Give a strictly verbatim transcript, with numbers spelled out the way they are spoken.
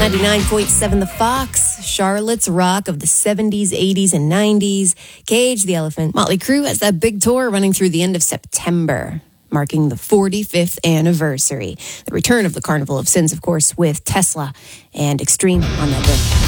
ninety-nine point seven The Fox, Charlotte's rock of the seventies, eighties, and nineties. Cage the Elephant. Motley Crue has that big tour running through the end of September, marking the forty-fifth anniversary. The return of the Carnival of Sins, of course, with Tesla and Extreme on that bill.